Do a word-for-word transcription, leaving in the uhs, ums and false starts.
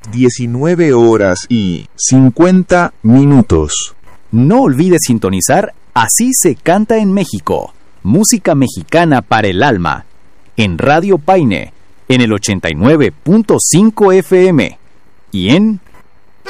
diecinueve horas y cincuenta minutos. No olvides sintonizar Así se canta en México, música mexicana para el alma, en Radio Paine, en el ochenta y nueve punto cinco F M y en